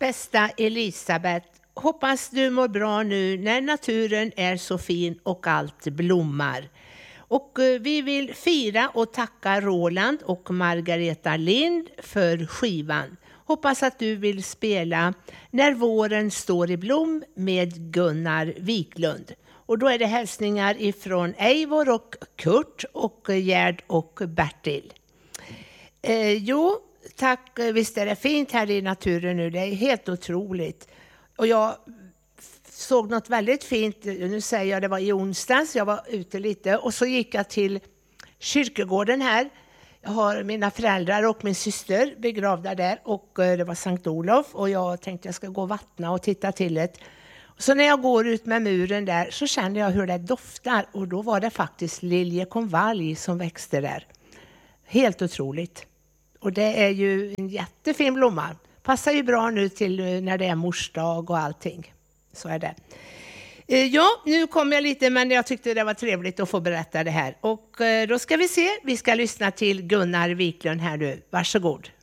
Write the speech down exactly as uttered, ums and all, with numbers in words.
bästa Elisabeth, hoppas du mår bra nu när naturen är så fin och allt blommar. Och vi vill fira och tacka Roland och Margareta Lind för skivan. Hoppas att du vill spela När våren står i blom med Gunnar Wiklund. Och då är det hälsningar ifrån Eivor och Kurt och Gerd och Bertil. Eh, jo, tack. Visst är det fint här i naturen nu. Det är helt otroligt. Och jag såg något väldigt fint. Nu säger jag det var i onsdags. Jag var ute lite och så gick jag till kyrkogården här. Jag har mina föräldrar och min syster begravda där och det var Sankt Olof. Och jag tänkte jag ska gå och vattna och titta till det. Så när jag går ut med muren där så kände jag hur det doftar. Och då var det faktiskt liljekonvalj som växte där. Helt otroligt. Och det är ju en jättefin blomma. Passar ju bra nu till när det är morsdag och allting. Så är det. Ja, nu kom jag lite men jag tyckte det var trevligt att få berätta det här. Och då ska vi se, vi ska lyssna till Gunnar Wiklund här nu. Varsågod.